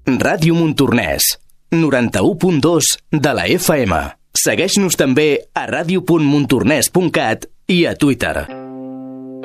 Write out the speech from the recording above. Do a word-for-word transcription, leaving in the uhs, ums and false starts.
Ràdio Montornès, noranta-u punt dos de la F M. Segueix-nos també a ràdio punt montornès punt cat i a Twitter.